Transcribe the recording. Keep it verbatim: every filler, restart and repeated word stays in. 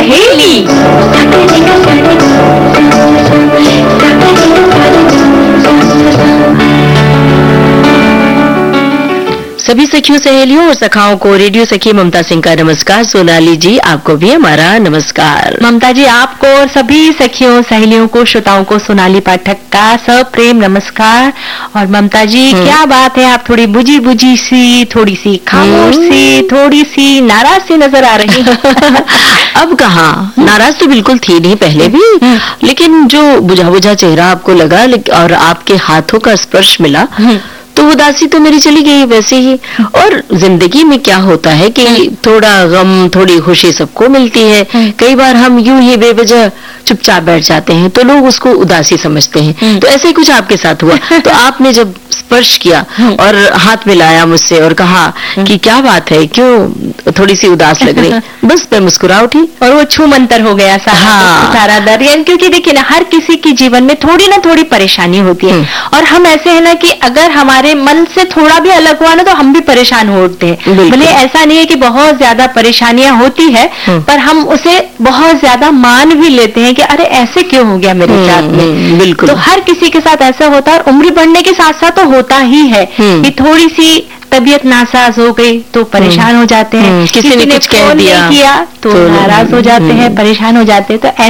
सहेली। सभी सखियों सहेलियों और सखाओं को रेडियो सखी ममता सिंह का नमस्कार। सोनाली जी आपको भी हमारा नमस्कार। ममता जी आपको और सभी सखियों सहेलियों को श्रोताओं को सोनाली पाठक का सप्रेम नमस्कार। और ममता जी क्या बात है, आप थोड़ी बुझी बुझी सी, थोड़ी सी खामोश सी, थोड़ी सी नाराज सी नजर आ रही अब कहाँ नाराज तो बिल्कुल थी नहीं पहले भी, लेकिन जो बुझा बुझा चेहरा आपको लगा और आपके हाथों का स्पर्श मिला तो उदासी तो मेरी चली गई वैसे ही। और जिंदगी में क्या होता है कि थोड़ा गम थोड़ी खुशी सबको मिलती है। कई बार हम यूं ही बेवजह चुपचाप बैठ जाते हैं तो लोग उसको उदासी समझते हैं। तो ऐसे ही कुछ आपके साथ हुआ। तो आपने जब स्पर्श किया और हाथ मिलाया मुझसे और कहा कि क्या बात है, क्यों थोड़ी सी उदास लग रही, बस मैं मुस्कुरा उठी और वो छू मंतर हो गया सारा हाँ। सारा दर्द। क्योंकि देखिए ना, हर किसी की जीवन में थोड़ी ना थोड़ी परेशानी होती है और हम ऐसे है ना कि अगर हमारे मन से थोड़ा भी अलग हुआ ना तो हम भी परेशान हो उठते हैं। भले ऐसा नहीं है कि बहुत ज्यादा परेशानियां होती है पर हम उसे बहुत ज्यादा मान भी लेते हैं कि अरे ऐसे क्यों हो गया मेरे साथ में। बिल्कुल। तो हर किसी के साथ ऐसा होता है और उम्र बढ़ने के साथ साथ तो होता ही है कि थोड़ी सी तबीयत नासाज हो गई तो परेशान हो जाते हैं, किसी ने कुछ कह दिया किया तो नाराज हो जाते हैं, परेशान हो जाते हैं। तो